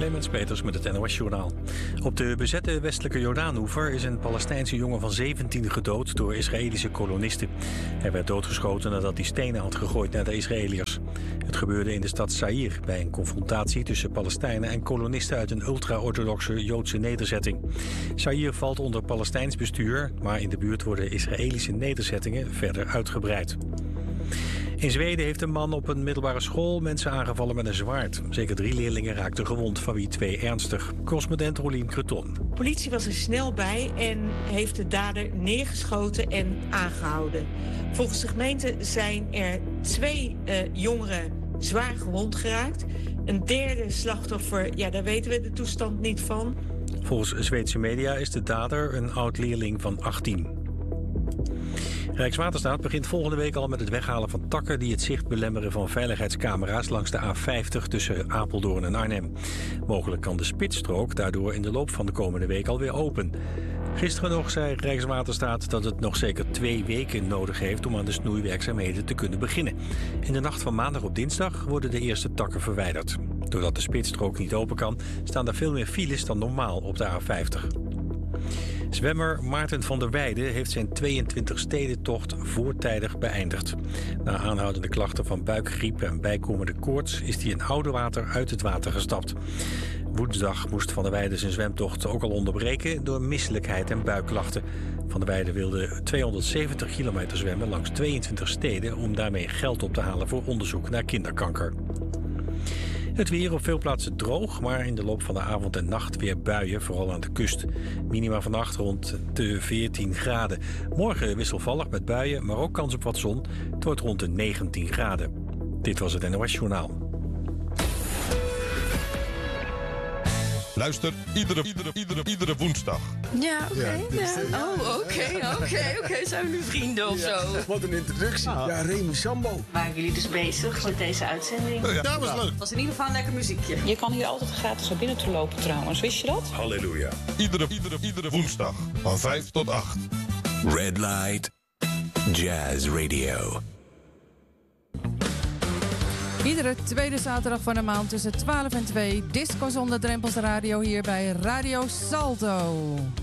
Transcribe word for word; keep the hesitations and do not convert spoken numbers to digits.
Clemens Peters met het N O S-journaal. Op de bezette westelijke Jordaanoever is een Palestijnse jongen van zeventien gedood door Israëlische kolonisten. Hij werd doodgeschoten nadat hij stenen had gegooid naar de Israëliërs. Het gebeurde in de stad Zaïr bij een confrontatie tussen Palestijnen en kolonisten uit een ultra-orthodoxe Joodse nederzetting. Zaïr valt onder Palestijns bestuur, maar in de buurt worden Israëlische nederzettingen verder uitgebreid. In Zweden heeft een man op een middelbare school mensen aangevallen met een zwaard. Zeker drie leerlingen raakten gewond, van wie twee ernstig. Correspondent Rolien Creton. De politie was er snel bij en heeft de dader neergeschoten en aangehouden. Volgens de gemeente zijn er twee uh, jongeren zwaar gewond geraakt. Een derde slachtoffer, ja, daar weten we de toestand niet van. Volgens Zweedse media is de dader een oud-leerling van achttien. Rijkswaterstaat begint volgende week al met het weghalen van takken die het zicht belemmeren van veiligheidscamera's langs de A vijftig tussen Apeldoorn en Arnhem. Mogelijk kan de spitsstrook daardoor in de loop van de komende week alweer open. Gisteren nog zei Rijkswaterstaat dat het nog zeker twee weken nodig heeft om aan de snoeiwerkzaamheden te kunnen beginnen. In de nacht van maandag op dinsdag worden de eerste takken verwijderd. Doordat de spitsstrook niet open kan, staan er veel meer files dan normaal op de A vijftig. Zwemmer Maarten van der Weijden heeft zijn tweeëntwintig-stedentocht voortijdig beëindigd. Na aanhoudende klachten van buikgriep en bijkomende koorts is hij in Oudewater uit het water gestapt. Woensdag moest Van der Weijden zijn zwemtocht ook al onderbreken door misselijkheid en buikklachten. Van der Weijden wilde tweehonderdzeventig kilometer zwemmen langs tweeëntwintig steden om daarmee geld op te halen voor onderzoek naar kinderkanker. Het weer op veel plaatsen droog, maar in de loop van de avond en nacht weer buien, vooral aan de kust. Minima vannacht rond de veertien graden. Morgen wisselvallig met buien, maar ook kans op wat zon. Het wordt rond de negentien graden. Dit was het N O S-journaal. Luister iedere, iedere, iedere, iedere woensdag. Ja, oké. Okay, ja, ja. Oh, oké, oké, oké. Zijn we nu vrienden of ja, zo? Wat een introductie. Ah. Ja, Remy Sambo. Waren jullie dus bezig met deze uitzending? Ja, dat was leuk. Het was in ieder geval een lekker muziekje. Je kan hier altijd gratis naar binnen te lopen trouwens. Wist je dat? Halleluja. Iedere, iedere, iedere woensdag van vijf tot acht. Red Light Jazz Radio. Iedere tweede zaterdag van de maand tussen twaalf en twee. Disco zonder drempels radio hier bij Radio Salto.